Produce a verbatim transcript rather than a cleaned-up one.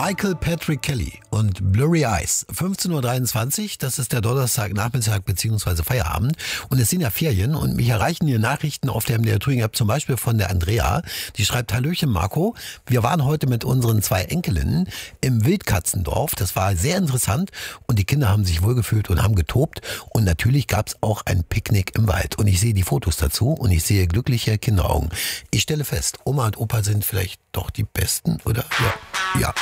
Michael Patrick Kelly und Blurry Eyes. fünfzehn Uhr dreiundzwanzig, das ist der Donnerstagnachmittag bzw. Feierabend. Und es sind ja Ferien und mich erreichen hier Nachrichten auf der M D R Thüringen App, zum Beispiel von der Andrea. Die schreibt: Hallöchen Marco, wir waren heute mit unseren zwei Enkelinnen im Wildkatzendorf. Das war sehr interessant und die Kinder haben sich wohlgefühlt und haben getobt. Und natürlich gab es auch ein Picknick im Wald. Und ich sehe die Fotos dazu und ich sehe glückliche Kinderaugen. Ich stelle fest, Oma und Opa sind vielleicht doch die Besten, oder? Ja. Ja.